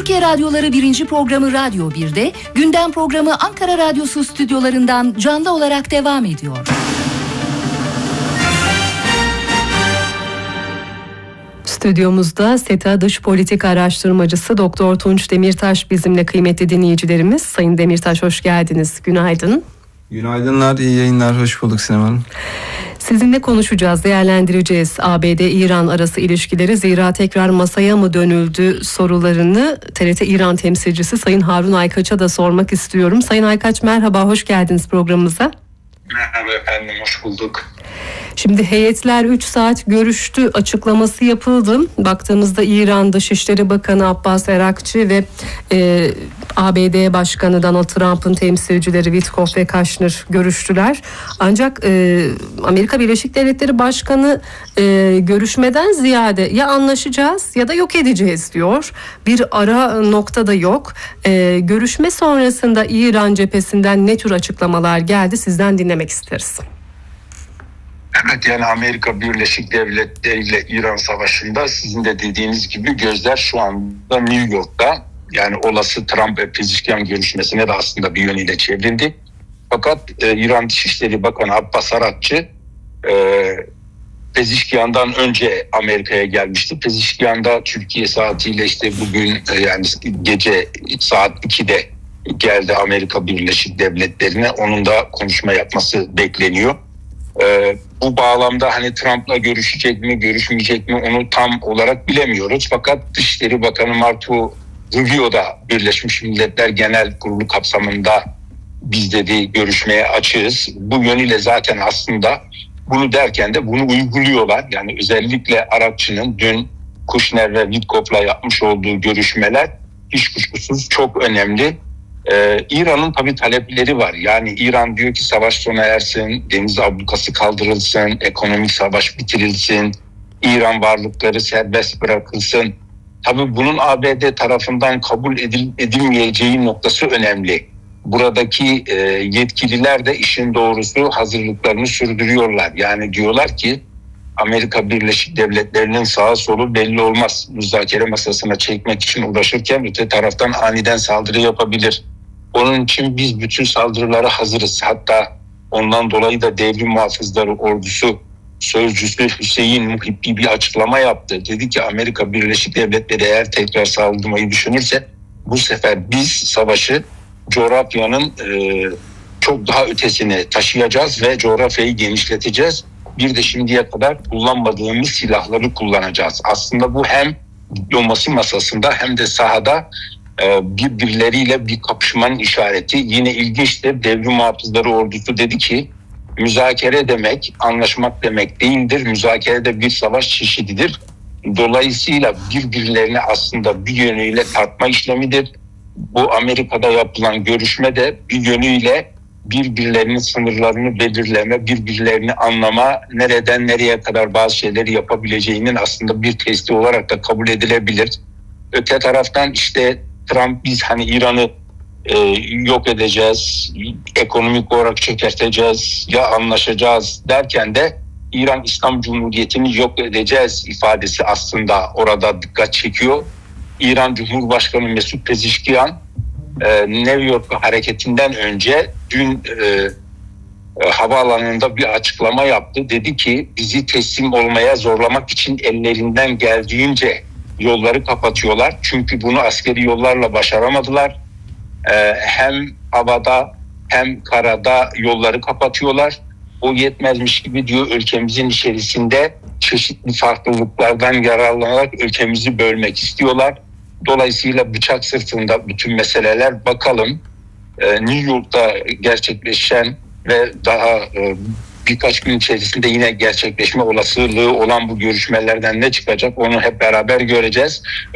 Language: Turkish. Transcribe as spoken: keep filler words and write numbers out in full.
Türkiye Radyoları birinci programı Radyo bir'de, gündem programı Ankara Radyosu stüdyolarından canlı olarak devam ediyor. Stüdyomuzda SETA Dış Politika Araştırmacısı Doktor Tunç Demirtaş bizimle, kıymetli dinleyicilerimiz. Sayın Demirtaş, hoş geldiniz. Günaydın. Günaydınlar, iyi yayınlar. Hoş bulduk Sinem Hanım. Sizinle konuşacağız, değerlendireceğiz A B D-İran arası ilişkileri. Zira tekrar masaya mı dönüldü sorularını T R T İran temsilcisi Sayın Harun Aykaç'a da sormak istiyorum. Sayın Aykaç, merhaba, hoş geldiniz programımıza. Merhaba efendim, hoş bulduk. Şimdi heyetler üç saat görüştü açıklaması yapıldı. Baktığımızda İran Dışişleri Bakanı Abbas Erakçı ve e, A B D Başkanı Donald Trump'ın temsilcileri Witkoff ve Kushner görüştüler. Ancak e, Amerika Birleşik Devletleri Başkanı e, görüşmeden ziyade ya anlaşacağız ya da yok edeceğiz diyor. Bir ara nokta da yok. E, görüşme sonrasında İran cephesinden ne tür açıklamalar geldi, sizden dinlemek isteriz. Evet, yani Amerika Birleşik Devletleri ile İran savaşında sizin de dediğiniz gibi gözler şu anda New York'ta. Yani olası Trump ve Pezişkian görüşmesine de aslında bir yönüyle çevrildi. Fakat e, İran Dışişleri Bakanı Abbas Arakçı e, Pezişkian'dan önce Amerika'ya gelmişti. Pezişkian'da Türkiye saatiyle işte bugün e, yani gece saat ikide geldi Amerika Birleşik Devletleri'ne. Onun da konuşma yapması bekleniyor. Ee, bu bağlamda hani Trump'la görüşecek mi, görüşmeyecek mi onu tam olarak bilemiyoruz. Fakat Dışişleri Bakanı Marco Rubio'da Birleşmiş Milletler Genel Kurulu kapsamında biz dedi görüşmeye açığız. Bu yönüyle zaten aslında bunu derken de bunu uyguluyorlar. Yani özellikle Arakçı'nın dün Kushner ve Witkoff'la yapmış olduğu görüşmeler hiç kuşkusuz çok önemli. Ee, İran'ın tabii talepleri var. Yani İran diyor ki savaş sona ersin, deniz ablukası kaldırılsın, ekonomik savaş bitirilsin, İran varlıkları serbest bırakılsın. Tabii bunun A B D tarafından kabul edil, edilmeyeceği noktası önemli. Buradaki e, yetkililer de işin doğrusu hazırlıklarını sürdürüyorlar. Yani diyorlar ki Amerika Birleşik Devletleri'nin sağı solu belli olmaz. Müzakere masasına çekmek için uğraşırken öte taraftan aniden saldırı yapabilir. Onun için biz bütün saldırılara hazırız. Hatta ondan dolayı da Devrim Muhafızları Ordusu sözcüsü Hüseyin Muhibbi bir açıklama yaptı. Dedi ki Amerika Birleşik Devletleri eğer tekrar saldırmayı düşünürse bu sefer biz savaşı coğrafyanın e, çok daha ötesine taşıyacağız ve coğrafyayı genişleteceğiz. Bir de şimdiye kadar kullanmadığımız silahları kullanacağız. Aslında bu hem diplomasi masasında hem de sahada birbirleriyle bir kapışmanın işareti. Yine ilginçtir. Devrim Muhafızları Ordusu dedi ki müzakere demek anlaşmak demek değildir. Müzakere de bir savaş çeşididir. Dolayısıyla birbirlerine aslında bir yönüyle tartma işlemidir. Bu Amerika'da yapılan görüşme de bir yönüyle birbirlerinin sınırlarını belirleme, birbirlerini anlama, nereden nereye kadar bazı şeyleri yapabileceğinin aslında bir testi olarak da kabul edilebilir. Öte taraftan işte Trump biz hani İran'ı e, yok edeceğiz, ekonomik olarak çökerteceğiz, ya anlaşacağız derken de İran İslam Cumhuriyeti'ni yok edeceğiz ifadesi aslında orada dikkat çekiyor. İran Cumhurbaşkanı Mesut Pezişkian e, New York hareketinden önce dün e, e, havaalanında bir açıklama yaptı. Dedi ki bizi teslim olmaya zorlamak için ellerinden geldiğince yolları kapatıyorlar. Çünkü bunu askeri yollarla başaramadılar. Ee, hem havada hem karada yolları kapatıyorlar. O yetmezmiş gibi diyor ülkemizin içerisinde çeşitli farklılıklardan yararlanarak ülkemizi bölmek istiyorlar. Dolayısıyla bıçak sırtında bütün meseleler. Bakalım e, New York'ta gerçekleşen ve daha e, birkaç gün içerisinde yine gerçekleşme olasılığı olan bu görüşmelerden ne çıkacak onu hep beraber göreceğiz.